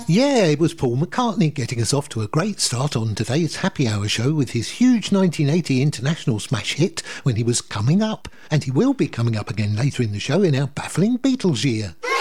Yeah, it was Paul McCartney getting us off to a great start on today's Happy Hour show with his huge 1980 international smash hit when he was coming up. And he will be coming up again later in the show in our baffling Beatles year.